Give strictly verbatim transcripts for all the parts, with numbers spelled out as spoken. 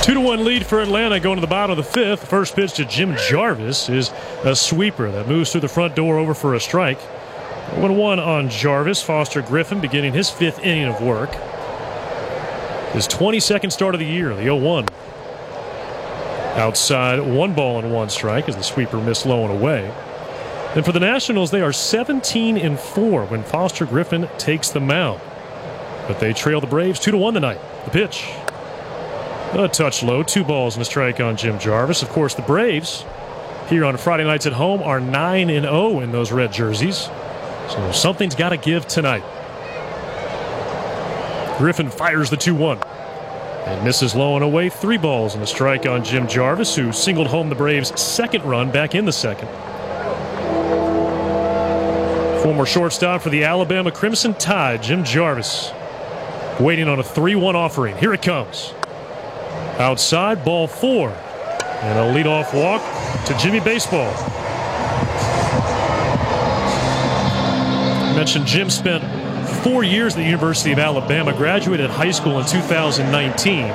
two to one lead for Atlanta going to the bottom of the fifth. First pitch to Jim Jarvis is a sweeper that moves through the front door over for a strike. one one on Jarvis. Foster Griffin beginning his fifth inning of work. His twenty-second start of the year, the oh one. Outside, one ball and one strike as the sweeper missed low and away. And for the Nationals, they are seventeen and four when Foster Griffin takes the mound. But they trail the Braves two to one tonight. The pitch. A touch low, two balls and a strike on Jim Jarvis. Of course, the Braves here on Friday nights at home are nine and oh in those red jerseys. So something's got to give tonight. Griffin fires the two one. And misses low and away. Three balls and a strike on Jim Jarvis, who singled home the Braves' second run back in the second. Former shortstop for the Alabama Crimson Tide, Jim Jarvis, waiting on a three one offering. Here it comes. Outside, ball four. And a leadoff walk to Jimmy Baseball. I mentioned Jim spent four years at the University of Alabama, graduated high school in two thousand nineteen.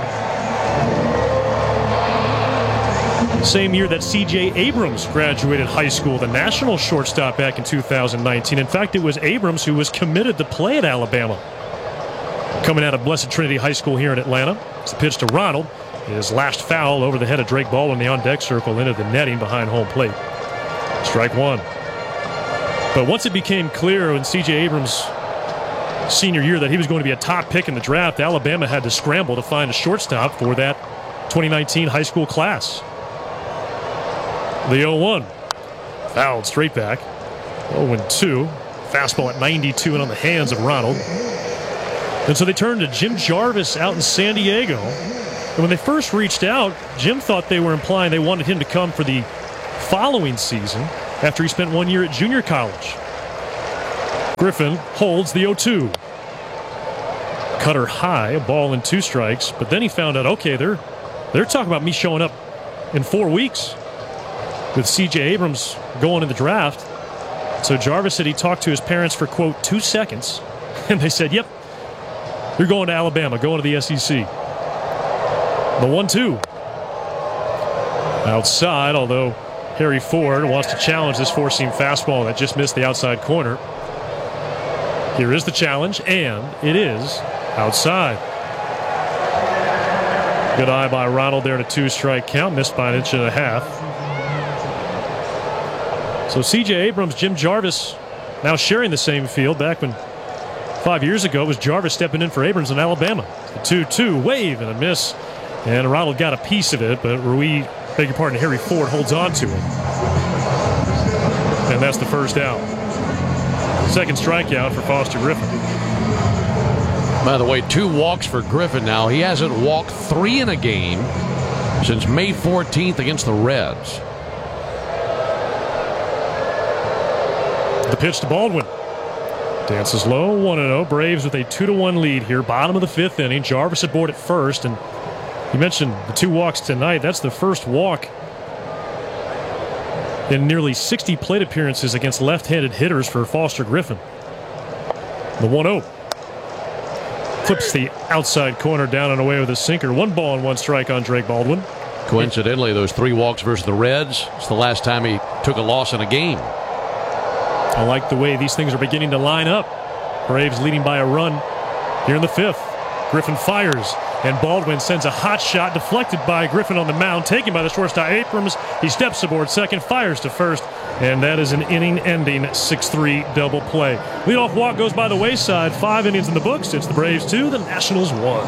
Same year that C J Abrams graduated high school, the national shortstop back in two thousand nineteen. In fact, it was Abrams who was committed to play at Alabama. Coming out of Blessed Trinity High School here in Atlanta. It's a pitch to Ronald. His last foul over the head of Drake Baldwin in the on-deck circle into the netting behind home plate. Strike one. But once it became clear in C J Abrams' senior year that he was going to be a top pick in the draft, Alabama had to scramble to find a shortstop for that twenty nineteen high school class. The oh one. Fouled straight back. oh two. Fastball at ninety-two and on the hands of Ronald. And so they turned to Jim Jarvis out in San Diego. And when they first reached out, Jim thought they were implying they wanted him to come for the following season after he spent one year at junior college. Griffin holds the oh two. Cutter high, a ball and two strikes. But then he found out, okay, they're, they're talking about me showing up in four weeks with C J Abrams going in the draft. So Jarvis said he talked to his parents for, quote, two seconds. And they said, yep, you're going to Alabama, going to the S E C. The one two. Outside, although Harry Ford wants to challenge this four-seam fastball that just missed the outside corner. Here is the challenge, and it is outside. Good eye by Ronald there to two-strike count, missed by an inch and a half. So C J Abrams, Jim Jarvis now sharing the same field. Back when five years ago it was Jarvis stepping in for Abrams in Alabama. The two two, wave and a miss. And Ronald got a piece of it, but Rui, beg your pardon, Harry Ford holds on to it. And that's the first out. Second strikeout for Foster Griffin. By the way, two walks for Griffin now. He hasn't walked three in a game since May fourteenth against the Reds. The pitch to Baldwin. Dances low, one and oh. Braves with a two to one lead here. Bottom of the fifth inning. Jarvis aboard at first. And you mentioned the two walks tonight. That's the first walk in nearly sixty plate appearances against left-handed hitters for Foster Griffin. The one oh. Clips the outside corner down and away with a sinker. One ball and one strike on Drake Baldwin. Coincidentally, those three walks versus the Reds, it's the last time he took a loss in a game. I like the way these things are beginning to line up. Braves leading by a run here in the fifth. Griffin fires, and Baldwin sends a hot shot deflected by Griffin on the mound, taken by the shortstop Abrams. He steps aboard second, fires to first, and that is an inning-ending six three double play. Leadoff walk goes by the wayside. Five innings in the books. It's the Braves two, the Nationals one.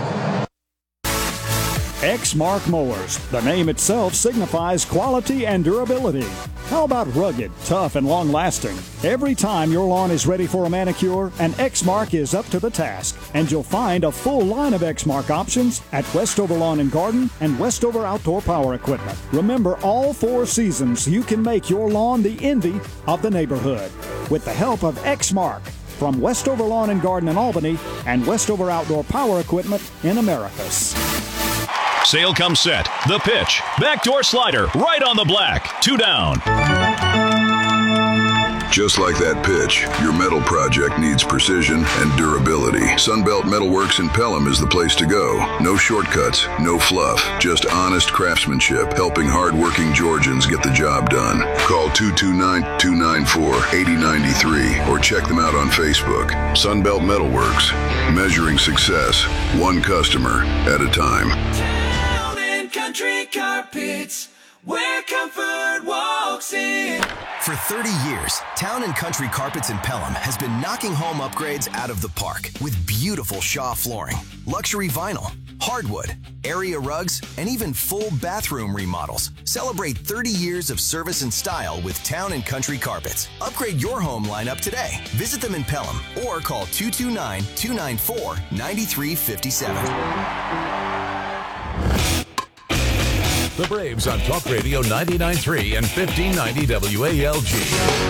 Exmark Mowers. The name itself signifies quality and durability. How about rugged, tough, and long-lasting? Every time your lawn is ready for a manicure, an Exmark is up to the task. And you'll find a full line of Exmark options at Westover Lawn and Garden and Westover Outdoor Power Equipment. Remember, all four seasons, you can make your lawn the envy of the neighborhood with the help of Exmark from Westover Lawn and Garden in Albany and Westover Outdoor Power Equipment in Americus. Sale comes set. The pitch. Backdoor slider right on the black. Two down. Just like that pitch, your metal project needs precision and durability. Sunbelt Metalworks in Pelham is the place to go. No shortcuts, no fluff, just honest craftsmanship, helping hard-working Georgians get the job done. Call two two nine, two nine four, eight zero nine three or check them out on Facebook. Sunbelt Metalworks, measuring success one customer at a time. Town and Country Carpets, where comfort walks in. For thirty years, Town and Country Carpets in Pelham has been knocking home upgrades out of the park with beautiful Shaw flooring, luxury vinyl, hardwood, area rugs, and even full bathroom remodels. Celebrate thirty years of service and style with Town and Country Carpets. Upgrade your home lineup today. Visit them in Pelham or call two two nine, two nine four, nine three five seven. The Braves on Talk Radio ninety-nine point three and fifteen ninety W A L G.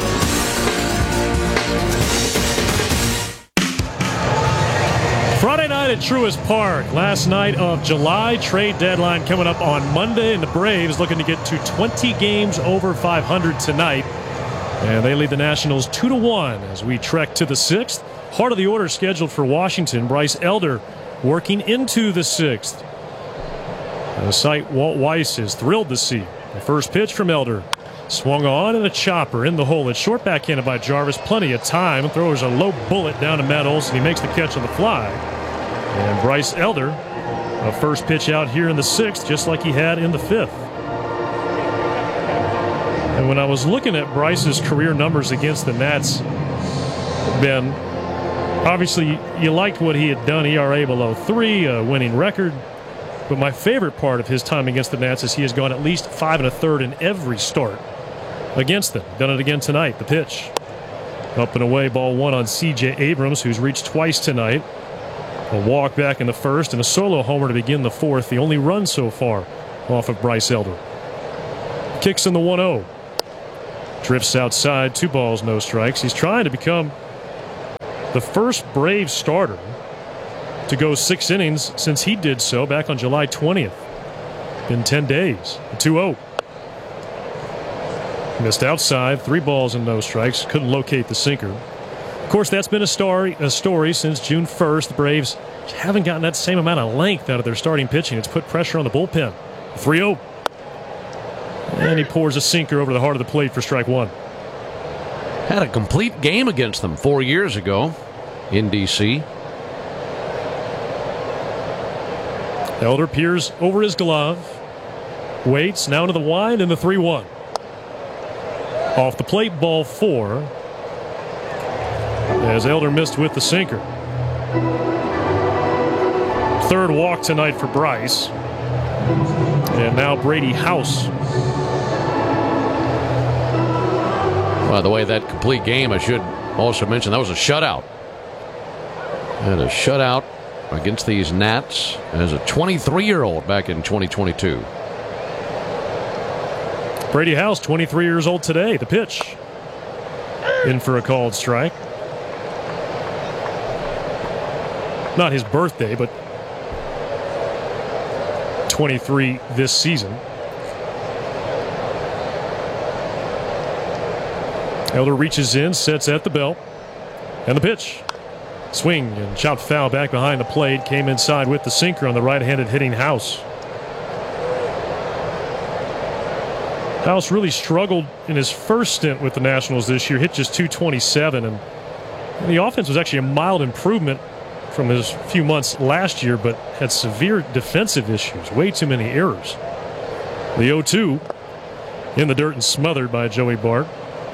Friday night at Truist Park. Last night of July. Trade deadline coming up on Monday, and the Braves looking to get to twenty games over five hundred tonight. And they lead the Nationals two to one as we trek to the sixth. Heart of the order scheduled for Washington. Bryce Elder working into the sixth. A sight Walt Weiss is thrilled to see. The first pitch from Elder. Swung on and a chopper in the hole. It's short backhanded by Jarvis. Plenty of time. Throws a low bullet down to Matt Olson. He makes the catch on the fly. And Bryce Elder, a first pitch out here in the sixth, just like he had in the fifth. And when I was looking at Bryce's career numbers against the Nats, Ben, obviously you liked what he had done. E R A below three, a winning record. But my favorite part of his time against the Nats is he has gone at least five and a third in every start against them. Done it again tonight. The pitch. Up and away, ball one on C J Abrams, who's reached twice tonight. A walk back in the first and a solo homer to begin the fourth. The only run so far off of Bryce Elder. Kicks in the one oh. Drifts outside. Two balls, no strikes. He's trying to become the first Braves starter to go six innings since he did so back on July twentieth. Been ten days. two oh. Missed outside. Three balls and no strikes. Couldn't locate the sinker. Of course, that's been a story, a story since June first. The Braves haven't gotten that same amount of length out of their starting pitching. It's put pressure on the bullpen. three oh. And he pours a sinker over the heart of the plate for strike one. Had a complete game against them four years ago in D C Elder peers over his glove. Waits now to the wind and the three one. Off the plate, ball four. As Elder missed with the sinker. Third walk tonight for Bryce. And now Brady House. By the way, that complete game, I should also mention, that was a shutout. And a shutout against these Nats as a twenty-three-year-old back in twenty twenty-two. Brady House, twenty-three years old today. The pitch. In for a called strike. Not his birthday, but twenty-three this season. Elder reaches in, sets at the belt. And the pitch. Swing and chopped foul back behind the plate. Came inside with the sinker on the right-handed hitting House. House really struggled in his first stint with the Nationals this year. Hit just two twenty-seven. And the offense was actually a mild improvement from his few months last year, but had severe defensive issues. Way too many errors. The oh two in the dirt and smothered by Joey Bart.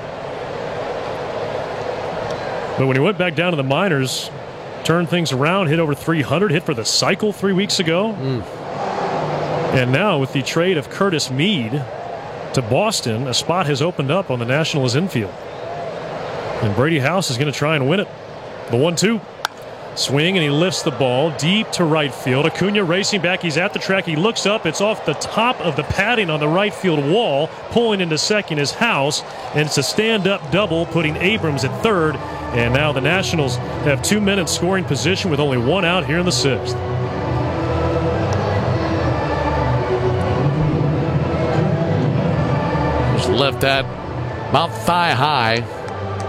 But when he went back down to the minors, turned things around, hit over three hundred, hit for the cycle three weeks ago. Mm. And now with the trade of Curtis Mead to Boston, a spot has opened up on the Nationals infield. And Brady House is going to try and win it. The one two. Swing, and he lifts the ball deep to right field. Acuna racing back. He's at the track. He looks up. It's off the top of the padding on the right field wall. Pulling into second is House. And it's a stand-up double, putting Abrams at third. And now the Nationals have two men in scoring position with only one out here in the sixth. Just left that about thigh high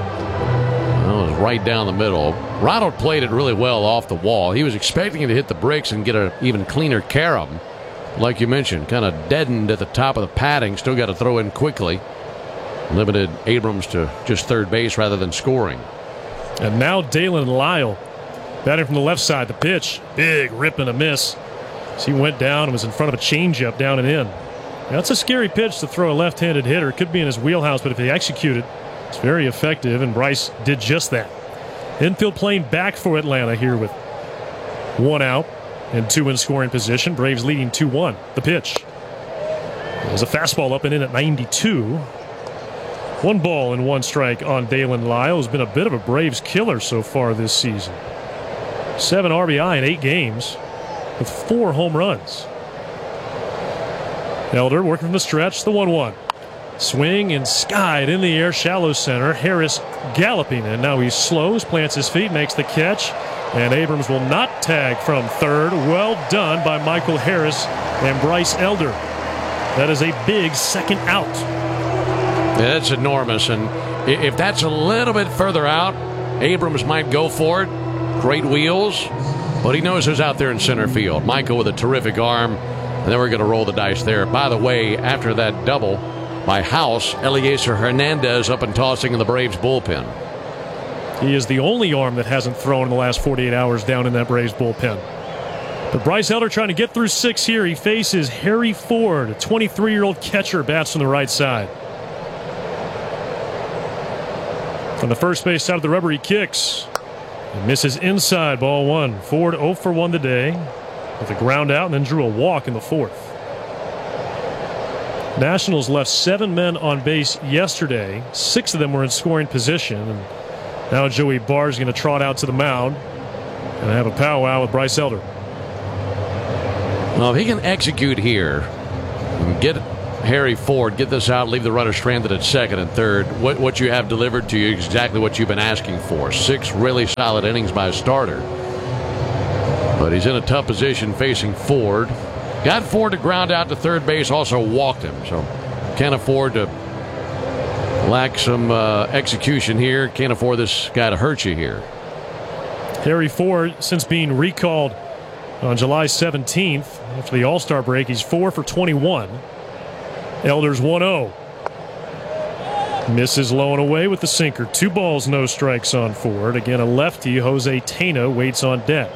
was right down the middle. Ronald played it really well off the wall. He was expecting it to hit the bricks and get an even cleaner carom. Like you mentioned, kind of deadened at the top of the padding. Still got to throw in quickly. Limited Abrams to just third base rather than scoring. And now Dalen Lyle batting from the left side. The pitch, big rip and a miss. As he went down and was in front of a changeup down and in. That's a scary pitch to throw a left-handed hitter. It could be in his wheelhouse, but if he executed, it's very effective, and Bryce did just that. Infield playing back for Atlanta here with one out and two in scoring position. Braves leading two one. The pitch. There's a fastball up and in at ninety-two. One ball and one strike on Dalen Lyle. Has been a bit of a Braves killer so far this season. Seven R B I in eight games with four home runs. Elder working from the stretch, the one one. Swing and skied in the air, shallow center. Harris galloping, and now he slows, plants his feet, makes the catch, and Abrams will not tag from third. Well done by Michael Harris and Bryce Elder. That is a big second out. Yeah, that's enormous, and if that's a little bit further out, Abrams might go for it. Great wheels, but he knows who's out there in center field. Michael with a terrific arm. And then we're going to roll the dice there. By the way, after that double by House, Eliezer Hernandez up and tossing in the Braves bullpen. He is the only arm that hasn't thrown in the last forty-eight hours down in that Braves bullpen. But Bryce Elder trying to get through six here. He faces Harry Ford, a twenty-three-year-old catcher, bats from the right side. From the first base side of the rubber, he kicks. And misses inside, ball one. Ford oh for one today, with a ground out and then drew a walk in the fourth. Nationals left seven men on base yesterday. Six of them were in scoring position. And now Joey Barr is going to trot out to the mound and have a powwow with Bryce Elder. Well, if he can execute here and get Harry Ford, get this out, leave the runner stranded at second and third, what, what you have delivered to you is exactly what you've been asking for. Six really solid innings by a starter. But he's in a tough position facing Ford. Got Ford to ground out to third base, also walked him. So can't afford to lack some uh, execution here. Can't afford this guy to hurt you here. Harry Ford, since being recalled on July seventeenth after the All-Star break, he's four for twenty-one. Elder's one oh. Misses low and away with the sinker. Two balls, no strikes on Ford. Again, a lefty, Jose Tena, waits on deck.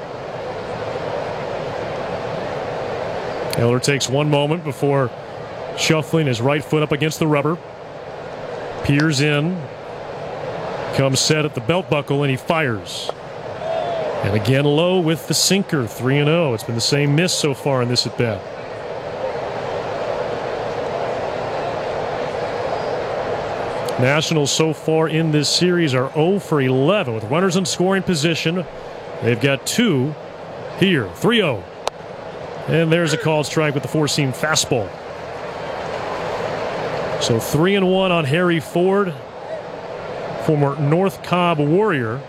Elder takes one moment before shuffling his right foot up against the rubber. Peers in. Comes set at the belt buckle, and he fires. And again low with the sinker, three and oh. It's been the same miss so far in this at-bat. Nationals so far in this series are oh for eleven with runners in scoring position. They've got two here, three oh. And there's a called strike with the four-seam fastball. So three and one on Harry Ford, former North Cobb Warrior,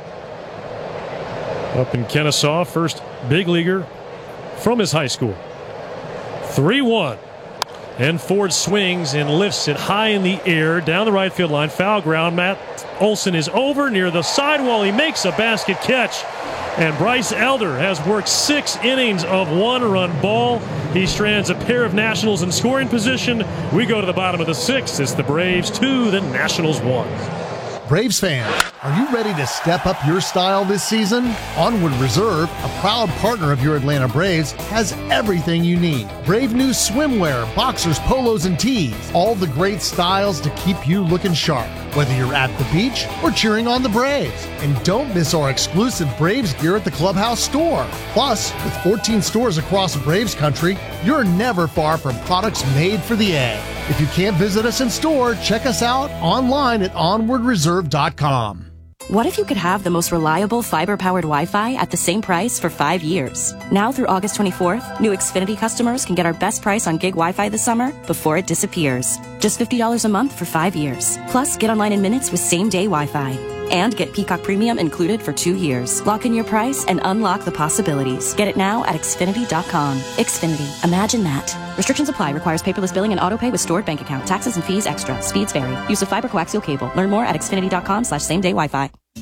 up in Kennesaw, first big leaguer from his high school. three one. And Ford swings and lifts it high in the air down the right field line. Foul ground. Matt Olson is over near the sidewall. He makes a basket catch. And Bryce Elder has worked six innings of one-run ball. He strands a pair of Nationals in scoring position. We go to the bottom of the sixth. It's the Braves two, the Nationals one. Braves fans, are you ready to step up your style this season? Onward Reserve, a proud partner of your Atlanta Braves, has everything you need. Brave new swimwear, boxers, polos, and tees. All the great styles to keep you looking sharp, whether you're at the beach or cheering on the Braves. And don't miss our exclusive Braves gear at the Clubhouse store. Plus, with fourteen stores across Braves country, you're never far from products made for the A. If you can't visit us in store, check us out online at onward reserve dot com. What if you could have the most reliable fiber-powered Wi-Fi at the same price for five years? Now through August twenty-fourth, new Xfinity customers can get our best price on gig Wi-Fi this summer before it disappears. Just fifty dollars a month for five years. Plus, get online in minutes with same-day Wi-Fi. And get Peacock Premium included for two years. Lock in your price and unlock the possibilities. Get it now at Xfinity dot com. Xfinity. Imagine that. Restrictions apply. Requires paperless billing and autopay with stored bank account. Taxes and fees extra. Speeds vary. Use of fiber coaxial cable. Learn more at Xfinity dot com slash same day Wi-Fi.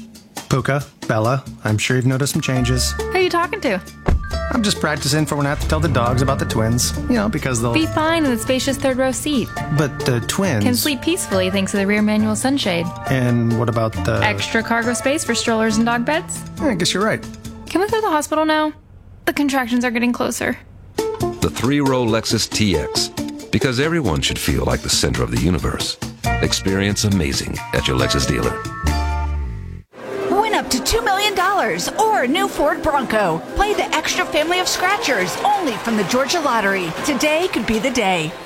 Puka, Bella, I'm sure you've noticed some changes. Who are you talking to? I'm just practicing for when I have to tell the dogs about the twins. You know, because they'll... Be fine in the spacious third row seat. But the twins... Can sleep peacefully thanks to the rear manual sunshade. And what about the... Extra cargo space for strollers and dog beds? I guess you're right. Can we go to the hospital now? The contractions are getting closer. The three-row Lexus T X. Because everyone should feel like the center of the universe. Experience amazing at your Lexus dealer. Win up to two million dollars or a new Ford Bronco. Play the extra family of scratchers only from the Georgia Lottery. Today could be the day.